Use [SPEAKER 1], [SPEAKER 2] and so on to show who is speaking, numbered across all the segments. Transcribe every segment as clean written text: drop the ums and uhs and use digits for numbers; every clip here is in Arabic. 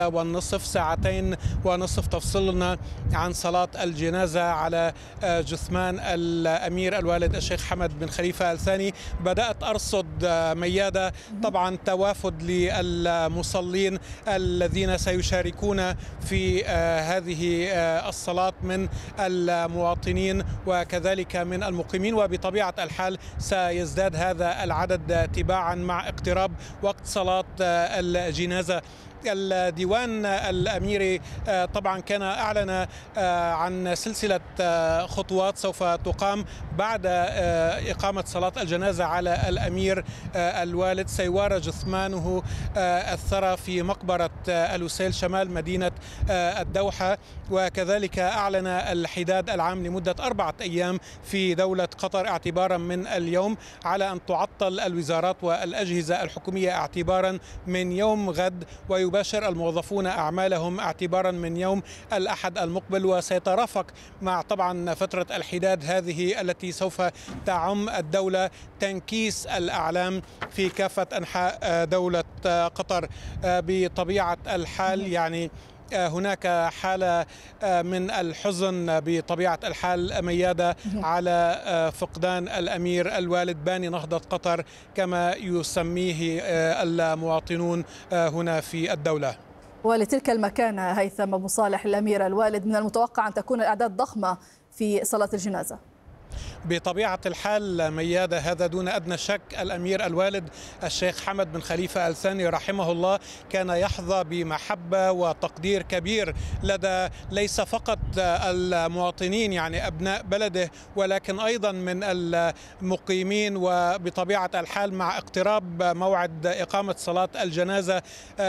[SPEAKER 1] والنصف، ساعتين ونصف تفصلنا عن صلاة الجنازة على جثمان الأمير الوالد الشيخ حمد بن خليفة آل ثاني. بدأت أرصد ميادة طبعا توافد للمصلين الذين سيشاركون في هذه الصلاة من المواطنين وكذلك من المقيمين، وبطبيعة الحال سيزداد هذا العدد تباعا مع اقتراب وقت صلاة الجنازة. الديوان الأميري طبعا كان أعلن عن سلسلة خطوات سوف تقام بعد إقامة صلاة الجنازة على الأمير الوالد. سيوارى جثمانه الثرى في مقبرة الوسيل شمال مدينة الدوحة، وكذلك أعلن الحداد العام لمدة 4 أيام في دولة قطر اعتبارا من اليوم على أن تعطل الوزارات والأجهزة الحكومية اعتبارا من يوم غد، ويباشر الموظفون أعمالهم اعتبارا من يوم الأحد المقبل. وسيترافق مع طبعا فترة الحداد هذه التي سوف تعم الدولة تنكيس الأعلام في كافة أنحاء دولة قطر. بطبيعة الحال يعني هناك حالة من الحزن بطبيعة الحال ميادة على فقدان الأمير الوالد باني نهضة قطر كما يسميه المواطنون هنا في الدولة.
[SPEAKER 2] ولتلك المكانة هيثم أبو صالح الأمير الوالد، من المتوقع أن تكون الأعداد ضخمة في صلاة الجنازة.
[SPEAKER 1] بطبيعة الحال ميادة هذا دون أدنى شك. الأمير الوالد الشيخ حمد بن خليفة آل ثاني رحمه الله كان يحظى بمحبة وتقدير كبير لدى ليس فقط المواطنين يعني أبناء بلده ولكن أيضا من المقيمين. وبطبيعة الحال مع اقتراب موعد إقامة صلاة الجنازة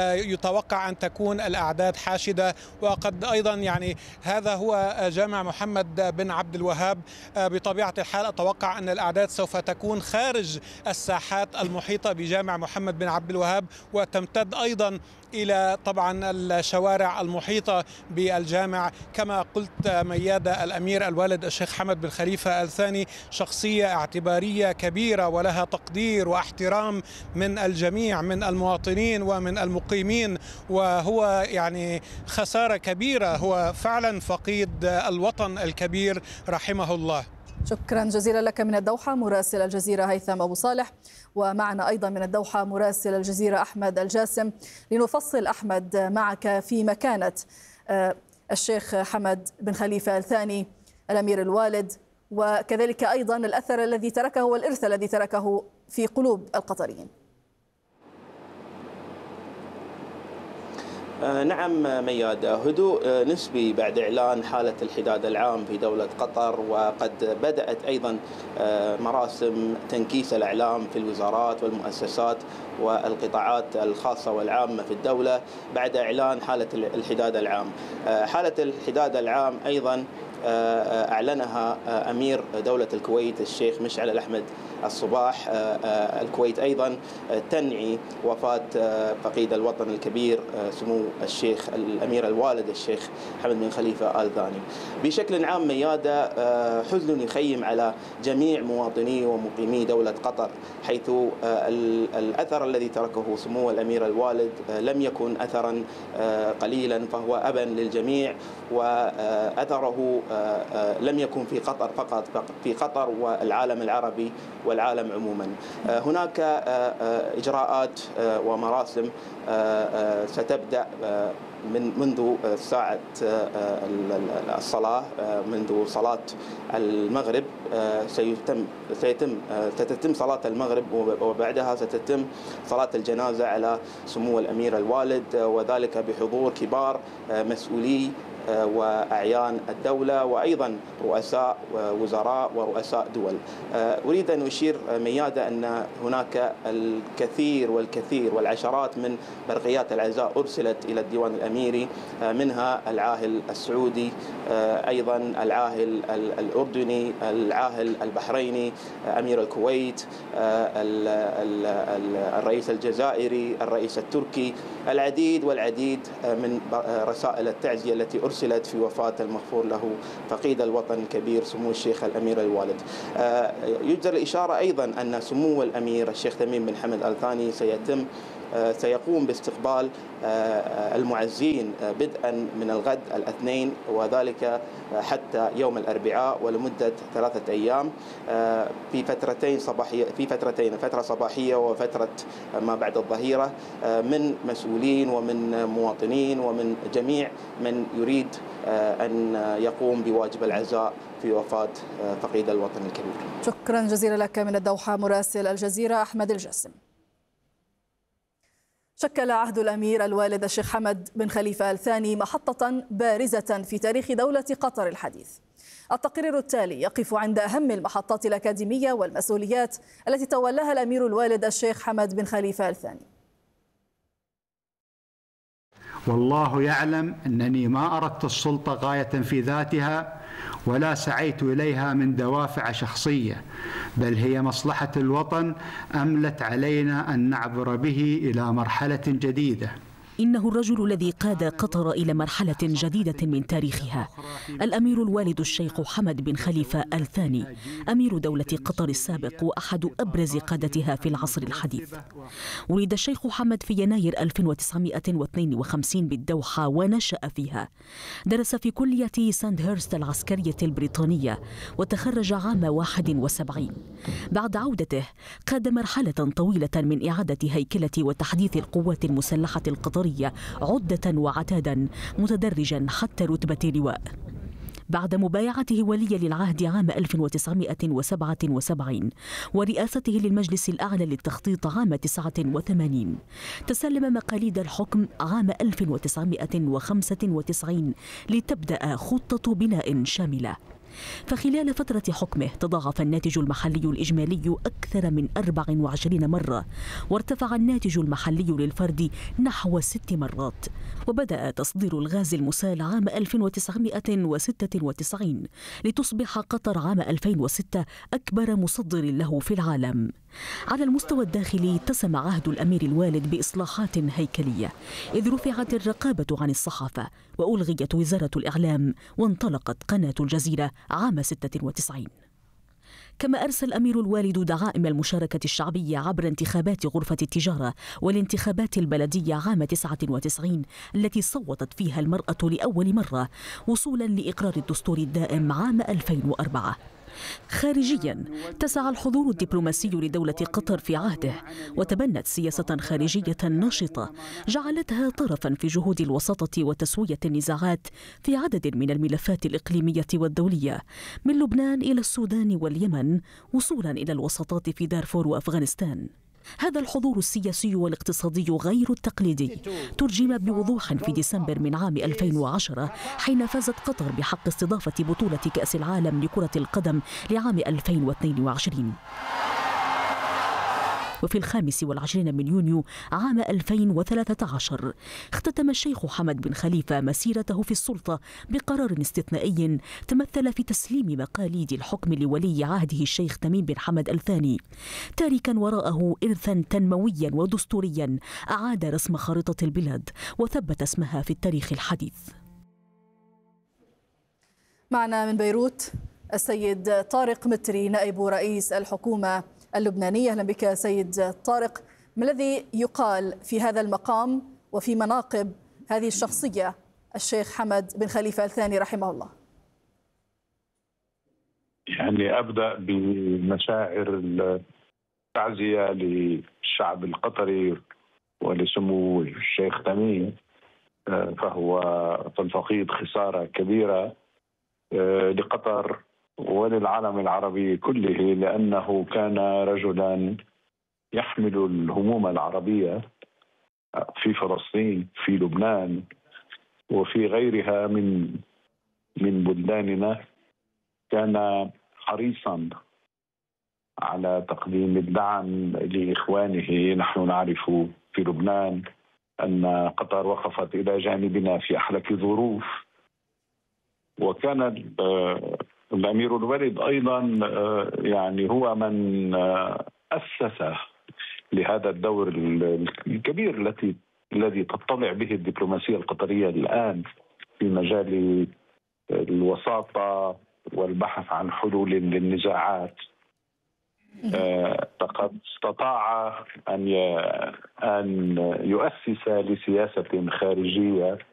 [SPEAKER 1] يتوقع أن تكون الأعداد حاشدة. وقد أيضا يعني هذا هو جامع محمد بن عبد الوهاب. بطبيعة الحال أتوقع أن الأعداد سوف تكون خارج الساحات المحيطة بجامع محمد بن عبد الوهاب، وتمتد أيضا إلى طبعا الشوارع المحيطة بالجامع. كما قلت ميادة، الأمير الوالد الشيخ حمد بن خليفة آل ثاني شخصية اعتبارية كبيرة ولها تقدير واحترام من الجميع من المواطنين ومن المقيمين، وهو يعني خسارة كبيرة، هو فعلا فقيد الوطن الكبير رحمه الله.
[SPEAKER 2] شكرا جزيلا لك من الدوحة مراسل الجزيرة هيثم أبو صالح، ومعنا أيضا من الدوحة مراسل الجزيرة أحمد الجاسم لنفصل أحمد معك في مكانة الشيخ حمد بن خليفة آل ثاني الأمير الوالد، وكذلك أيضا الأثر الذي تركه والإرث الذي تركه في قلوب القطريين.
[SPEAKER 3] نعم مياد، هدوء نسبي بعد إعلان حالة الحداد العام في دولة قطر، وقد بدأت أيضا مراسم تنكيس الأعلام في الوزارات والمؤسسات والقطاعات الخاصة والعامة في الدولة بعد إعلان حالة الحداد العام. حالة الحداد العام أيضا أعلنها أمير دولة الكويت الشيخ مشعل الأحمد الصباح. الكويت أيضا تنعي وفاة فقيد الوطن الكبير سمو الشيخ الأمير الوالد الشيخ حمد بن خليفة آل ثاني. بشكل عام ميادة، حزن يخيم على جميع مواطني ومقيمي دولة قطر، حيث الأثر الذي تركه سمو الأمير الوالد لم يكن أثرا قليلا، فهو أبا للجميع، وأثره لم يكن في قطر فقط، في قطر والعالم العربي والعالم عموما. هناك إجراءات ومراسم ستبدأ منذ ساعة الصلاة، منذ صلاة المغرب ستتم صلاة المغرب، وبعدها ستتم صلاة الجنازة على سمو الأمير الوالد، وذلك بحضور كبار مسؤولي وأعيان الدولة وأيضا رؤساء وزراء ورؤساء دول. أريد أن أشير ميادة أن هناك الكثير والعشرات من برقيات العزاء أرسلت إلى الديوان الأميري، منها العاهل السعودي، أيضا العاهل الأردني، العاهل البحريني، أمير الكويت، الرئيس الجزائري، الرئيس التركي، العديد والعديد من رسائل التعزية التي أرسلت في وفاة المغفور له فقيد الوطن الكبير سمو الشيخ الأمير الوالد. يجدر الإشارة أيضا أن سمو الأمير الشيخ تميم بن حمد آل ثاني سيتم سيقوم باستقبال المعزين بدءا من الغد الاثنين، وذلك حتى يوم الأربعاء ولمدة 3 أيام في فترتين صباحية، فترة صباحية وفترة ما بعد الظهيرة، من مسؤولين ومن مواطنين ومن جميع من يريد أن يقوم بواجب العزاء في وفاة فقيد الوطن الكبير.
[SPEAKER 2] شكرا جزيلا لك من الدوحة مراسل الجزيرة أحمد الجاسم. شكل عهد الأمير الوالد الشيخ حمد بن خليفة آل ثاني محطة بارزة في تاريخ دولة قطر الحديث. التقرير التالي يقف عند أهم المحطات الأكاديمية والمسؤوليات التي تولاها الأمير الوالد الشيخ حمد بن خليفة آل ثاني.
[SPEAKER 4] والله يعلم أنني ما أردت السلطة غاية في ذاتها ولا سعيت إليها من دوافع شخصية، بل هي مصلحة الوطن أملت علينا أن نعبر به إلى مرحلة جديدة.
[SPEAKER 5] إنه الرجل الذي قاد قطر إلى مرحلة جديدة من تاريخها، الأمير الوالد الشيخ حمد بن خليفة آل ثاني، أمير دولة قطر السابق وأحد أبرز قادتها في العصر الحديث. ولد الشيخ حمد في يناير 1952 بالدوحة ونشأ فيها. درس في كلية ساندهيرست العسكرية البريطانية وتخرج عام 71. بعد عودته قاد مرحلة طويلة من إعادة هيكلة وتحديث القوات المسلحة القطرية عدة وعتادا متدرجا حتى رتبة لواء. بعد مبايعته وليا للعهد عام 1977 ورئاسته للمجلس الأعلى للتخطيط عام 89 تسلم مقاليد الحكم عام 1995 لتبدأ خطة بناء شاملة. فخلال فترة حكمه تضاعف الناتج المحلي الإجمالي أكثر من 24 مرة، وارتفع الناتج المحلي للفرد نحو 6 مرات، وبدأ تصدير الغاز المسال عام 1996 لتصبح قطر عام 2006 أكبر مصدر له في العالم. على المستوى الداخلي اتسم عهد الأمير الوالد بإصلاحات هيكلية، إذ رفعت الرقابة عن الصحافة وألغيت وزارة الإعلام وانطلقت قناة الجزيرة عام 96. كما أرسل الأمير الوالد دعائم المشاركة الشعبية عبر انتخابات غرفة التجارة والانتخابات البلدية عام 99 التي صوتت فيها المرأة لأول مرة، وصولا لإقرار الدستور الدائم عام 2004. خارجيا تسع الحضور الدبلوماسي لدولة قطر في عهده، وتبنت سياسة خارجية نشطة جعلتها طرفا في جهود الوساطة وتسوية النزاعات في عدد من الملفات الإقليمية والدولية، من لبنان إلى السودان واليمن وصولا إلى الوساطات في دارفور وأفغانستان. هذا الحضور السياسي والاقتصادي غير التقليدي ترجم بوضوح في ديسمبر من عام 2010 حين فازت قطر بحق استضافة بطولة كأس العالم لكرة القدم لعام 2022. وفي 25 من يونيو عام 2013 اختتم الشيخ حمد بن خليفة مسيرته في السلطة بقرار استثنائي تمثل في تسليم مقاليد الحكم لولي عهده الشيخ تميم بن حمد آل ثاني، تاركا وراءه إرثا تنمويا ودستوريا أعاد رسم خارطة البلاد وثبت اسمها في التاريخ الحديث.
[SPEAKER 2] معنا من بيروت السيد طارق متري نائب رئيس الحكومة اللبنانية. أهلا بك سيد طارق. ما الذي يقال في هذا المقام وفي مناقب هذه الشخصية الشيخ حمد بن خليفة آل ثاني رحمه الله؟
[SPEAKER 6] يعني أبدأ بمشاعر التعزية للشعب القطري ولسمو الشيخ تميم، فهو تلفقيد خسارة كبيرة لقطر وللعالم العربي كله، لأنه كان رجلا يحمل الهموم العربية في فلسطين، في لبنان، وفي غيرها من بلداننا. كان حريصا على تقديم الدعم لإخوانه. نحن نعرف في لبنان أن قطر وقفت إلى جانبنا في أحلك ظروف، وكان الأمير الوالد أيضا يعني هو من أسس لهذا الدور الكبير الذي تطلع به الدبلوماسية القطرية الآن في مجال الوساطة والبحث عن حلول للنزاعات. لقد استطاع أن يؤسس لسياسة خارجية